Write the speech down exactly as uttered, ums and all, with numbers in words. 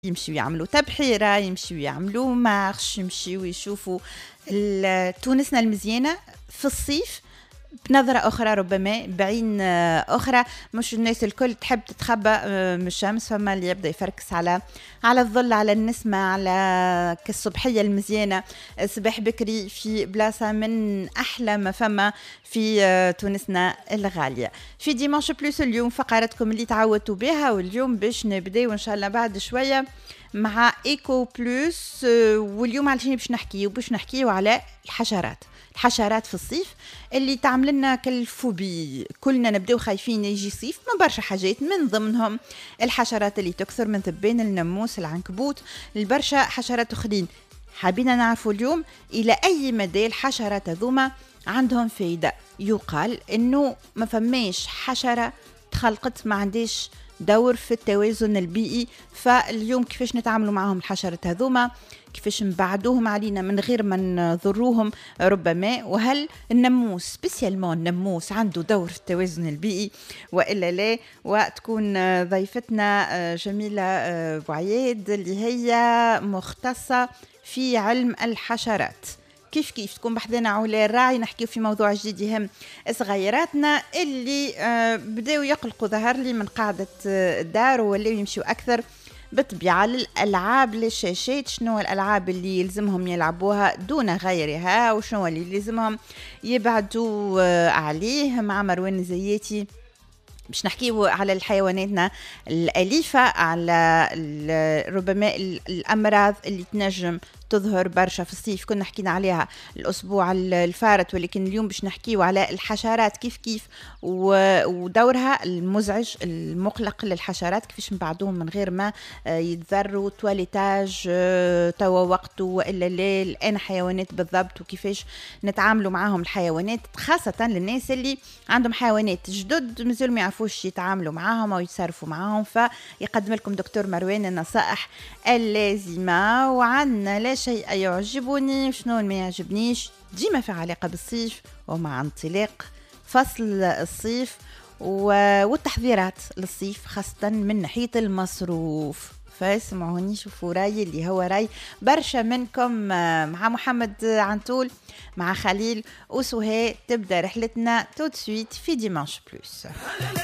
يمشيو يعملوا تبحيرة، يمشيو يعملوا مارش، يمشيو يشوفوا تونسنا المزيانة في الصيف بنظرة أخرى، ربما بعين أخرى. مش الناس الكل تحب تتخبى من الشمس، فما اللي يبدأ يفركس على على الظل، على النسمة، على كالصبحية المزيانة صباح بكري في بلاصة من أحلى ما فما في تونسنا الغالية. في ديمانش بلوس اليوم فقرتكم اللي تعودتوا بها، واليوم باش نبداو إن شاء الله بعد شوية مع إيكو بلوس. واليوم على شنو باش نحكيو؟ باش نحكيو على الحشرات. الحشرات في الصيف اللي تعمل لنا كالفوبي، كلنا نبداو خايفين يجي صيف من برشا حاجات، من ضمنهم الحشرات اللي تكثر، من ثبان، النموس، العنكبوت، البرشا حشرات اخرين. حابين نعرفوا اليوم الى اي مدى الحشرات هذوما عندهم فايده. يقال انه ما فماش حشره تخلقت ما عنديش دور في التوازن البيئي. فاليوم كيفاش نتعاملوا معهم الحشرات هذوما، كيفاش نبعدوهم علينا من غير ما نضروهم ربما، وهل النموس سبيسيالمون النموس عنده دور في التوازن البيئي وإلا لا. وتكون ضيفتنا جميلة بوعياد اللي هي مختصة في علم الحشرات. كيف كيف تكون بحذنا علا الراعي، نحكيو في موضوع جديد يهم صغيراتنا اللي بداوا يقلقوا ظهر لي من قاعدة الدار ولاو يمشوا أكثر بالطبيعة للألعاب للشاشات. شنو الألعاب اللي يلزمهم يلعبوها دون غيرها، وشنو اللي يلزمهم يبعدوا عليه. مع مروان زياتي باش نحكيو على الحيواناتنا الأليفة، على ربما الأمراض اللي تنجم تظهر برشا في الصيف، كنا حكينا عليها الأسبوع الفارت، ولكن اليوم باش نحكيو على الحشرات كيف كيف ودورها المزعج المقلق للحشرات، كيفاش نبعدوهم من غير ما يتضروا. تواليتاج توا وقته وإلا لا، الآن حيوانات بالضبط، وكيفاش نتعاملوا معاهم الحيوانات، خاصة للناس اللي عندهم حيوانات جدد مازالوا ما يعرفوش يتعاملوا معاهم أو يتصرفوا معاهم. فيقدم لكم دكتور مروان النصائح اللازمة. وعندنا لا شيء يعجبني شنو ما يعجبنيش، ديما في علاقة بالصيف ومع انطلاق فصل الصيف والتحضيرات للصيف، خاصة من ناحية المصروف. فاسمعوني شوفوا راي اللي هو راي برشا منكم. مع محمد عنتول، مع خليل وسهى، تبدأ رحلتنا تو سويت في ديمانش بلوس.